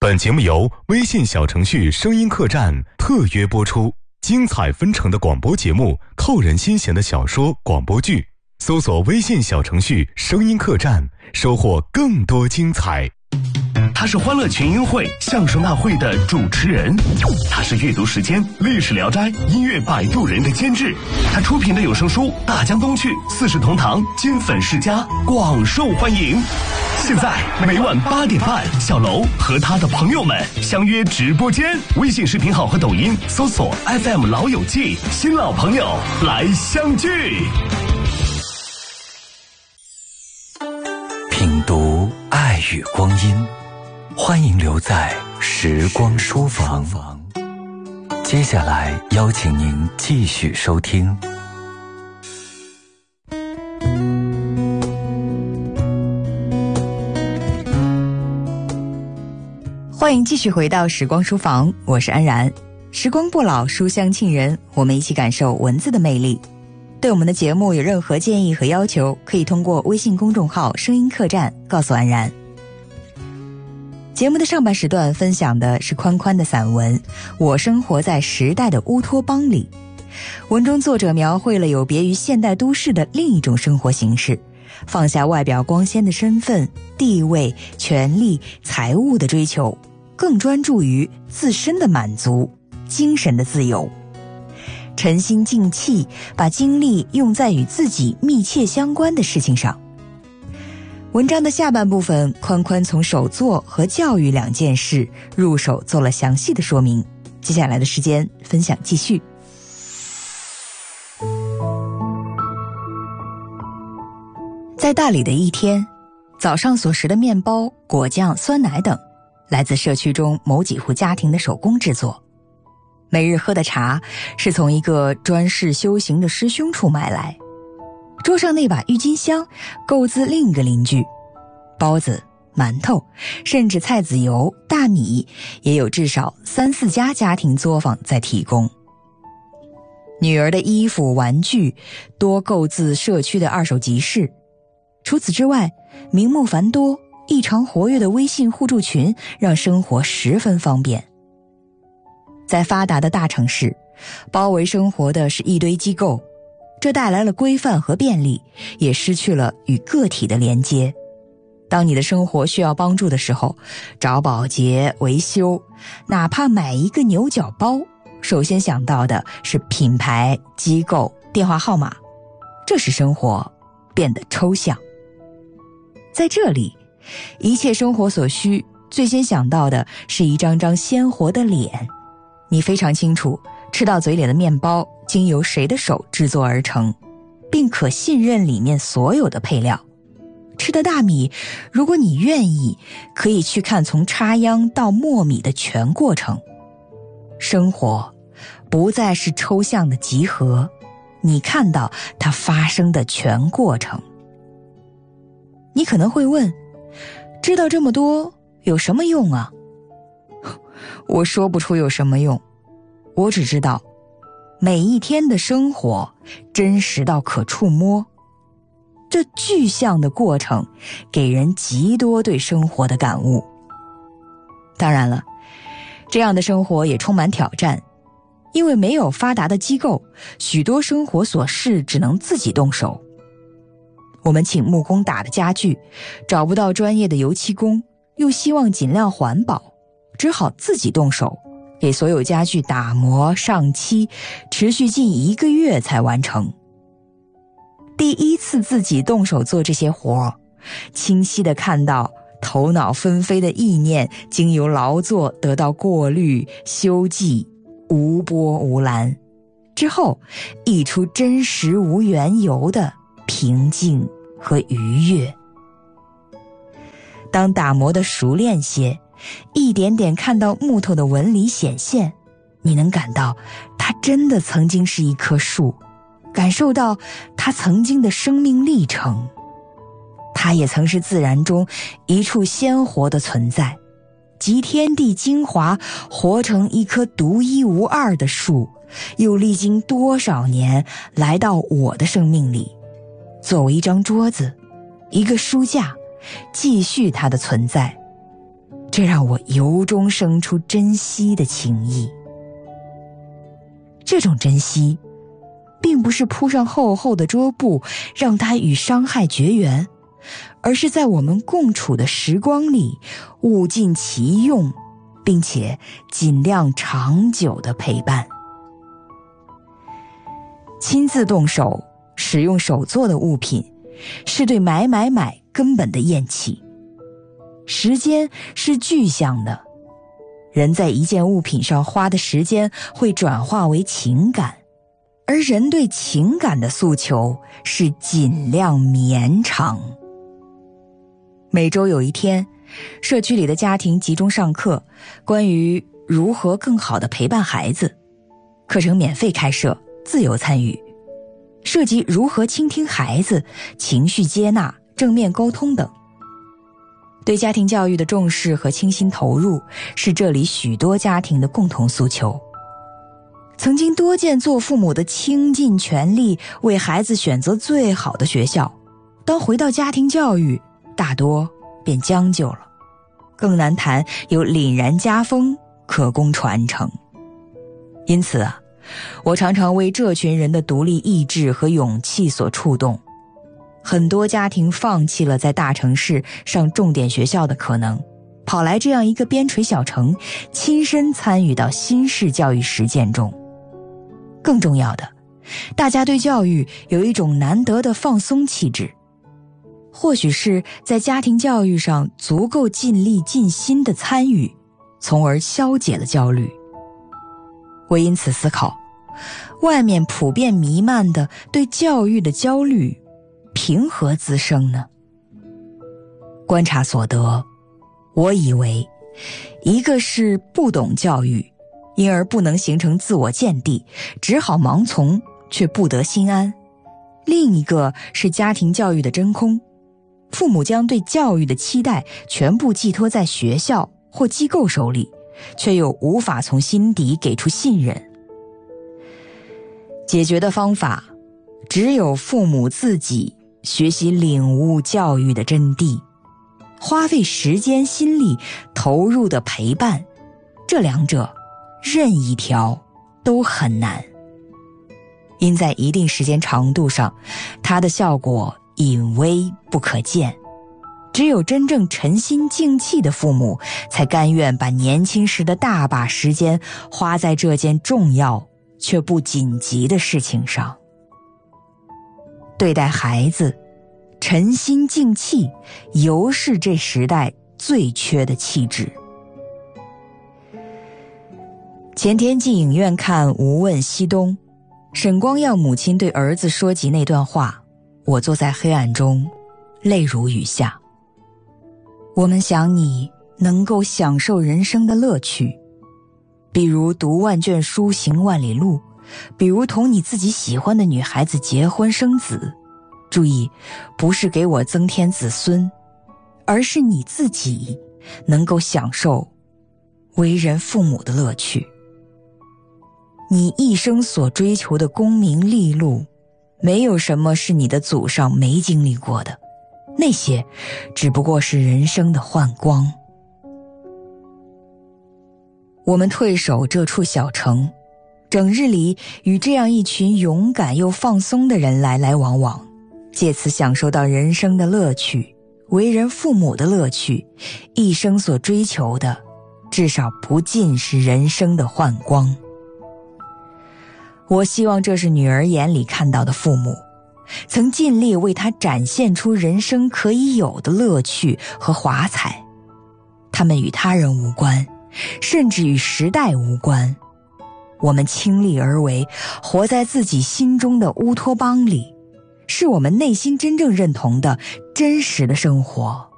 本节目由微信小程序声音客栈特约播出，精彩纷呈的广播节目，扣人心弦的小说广播剧，搜索微信小程序声音客栈，收获更多精彩。 他是欢乐群英会相声大会的主持人，他是阅读时间历史聊斋音乐摆渡人的监制，他出品的有声书大江东去四世同堂金粉世家广受欢迎。现在每晚8点半，小楼和他的朋友们相约直播间，微信视频号和抖音搜索 FM 老友记，新老朋友来相聚。 品读爱与光阴，欢迎留在时光书房。接下来邀请您继续收听。 欢迎继续回到时光书房，我是安然。时光不老，书香沁人，我们一起感受文字的魅力。对我们的节目有任何建议和要求，可以通过微信公众号声音客栈告诉安然。节目的上半时段分享的是宽宽的散文《我生活在时代的乌托邦里》。文中作者描绘了有别于现代都市的另一种生活形式，放下外表光鲜的身份、地位、权力、财物的追求，更专注于自身的满足、精神的自由。沉心静气，把精力用在与自己密切相关的事情上。文章的下半部分，宽宽从手作和教育两件事入手做了详细的说明。接下来的时间，分享继续。在大理的一天，早上所食的面包、果酱、酸奶等，来自社区中某几户家庭的手工制作。每日喝的茶是从一个专事修行的师兄处买来。桌上那把郁金香购自另一个邻居，包子、馒头，甚至菜籽油、大米，也有至少3、4家家庭作坊在提供。女儿的衣服、玩具多购自社区的二手集市。除此之外，名目繁多、异常活跃的微信互助群让生活十分方便。在发达的大城市，包围生活的是一堆机构，这带来了规范和便利，也失去了与个体的连接。当你的生活需要帮助的时候，找保洁、维修，哪怕买一个牛角包，首先想到的是品牌、机构、电话号码，这使生活变得抽象。在这里，一切生活所需，最先想到的是一张张鲜活的脸。你非常清楚，吃到嘴里的面包经由谁的手制作而成，并可信任里面所有的配料。吃的大米，如果你愿意，可以去看从插秧到磨米的全过程。生活不再是抽象的集合，你看到它发生的全过程。你可能会问，知道这么多有什么用啊？我说不出有什么用，我只知道每一天的生活真实到可触摸，这具象的过程给人极多对生活的感悟。当然了，这样的生活也充满挑战，因为没有发达的机构，许多生活琐事只能自己动手。我们请木工打的家具，找不到专业的油漆工，又希望尽量环保，只好自己动手，给所有家具打磨上漆，持续近1个月才完成。第一次自己动手做这些活，清晰地看到头脑纷飞的意念经由劳作得到过滤、修葺，无波无澜，之后溢出真实无缘由的平静和愉悦。当打磨得熟练些，一点点看到木头的纹理显现，你能感到它真的曾经是一棵树，感受到它曾经的生命历程。它也曾是自然中一处鲜活的存在，集天地精华活成一棵独一无二的树，又历经多少年来到我的生命里，作为一张桌子、一个书架，继续它的存在。 这让我由衷生出珍惜的情意。这种珍惜并不是铺上厚厚的桌布让它与伤害绝缘，而是在我们共处的时光里物尽其用，并且尽量长久的陪伴。亲自动手使用手做的物品，是对买根本的厌弃。时间是具象的，人在一件物品上花的时间会转化为情感，而人对情感的诉求是尽量绵长。每周有一天，社区里的家庭集中上课，关于如何更好地陪伴孩子。课程免费开设，自由参与，涉及如何倾听孩子、情绪接纳、正面沟通等。对家庭教育的重视和倾心投入，是这里许多家庭的共同诉求。曾经多见做父母的倾尽全力为孩子选择最好的学校，当回到家庭教育，大多便将就了，更难谈有凛然家风可供传承。因此啊，我常常为这群人的独立意志和勇气所触动。很多家庭放弃了在大城市上重点学校的可能，跑来这样一个边陲小城，亲身参与到新式教育实践中。更重要的，大家对教育有一种难得的放松气质。或许是在家庭教育上足够尽力尽心的参与，从而消解了焦虑。我因此思考，外面普遍弥漫的对教育的焦虑凭何滋生呢？观察所得，我以为一个是不懂教育，因而不能形成自我见地，只好盲从却不得心安；另一个是家庭教育的真空，父母将对教育的期待全部寄托在学校或机构手里，却又无法从心底给出信任。解决的方法，只有父母自己学习领悟教育的真谛，花费时间心力投入的陪伴，这两者任一条都很难。因在一定时间长度上，它的效果隐微不可见。只有真正沉心静气的父母，才甘愿把年轻时的大把时间花在这件重要却不紧急的事情上。对待孩子，沉心静气尤是这时代最缺的气质。前天进影院看《无问西东》，沈光耀母亲对儿子说及那段话，我坐在黑暗中，泪如雨下。我们想你能够享受人生的乐趣，比如读万卷书行万里路，比如同你自己喜欢的女孩子结婚生子。注意，不是给我增添子孙，而是你自己能够享受为人父母的乐趣。你一生所追求的功名利禄，没有什么是你的祖上没经历过的，那些只不过是人生的幻光。我们退守这处小城，整日里与这样一群勇敢又放松的人来来往往，借此享受到人生的乐趣，为人父母的乐趣，一生所追求的，至少不尽是人生的幻光。我希望这是女儿眼里看到的父母，曾尽力为她展现出人生可以有的乐趣和华彩。他们与他人无关，甚至与时代无关。我们倾力而为，活在自己心中的乌托邦里，是我们内心真正认同的真实的生活。